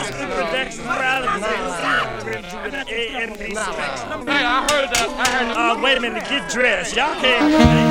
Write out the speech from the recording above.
Production Riley. Hey, I heard that. Wait a minute, get dressed. Y'all can't.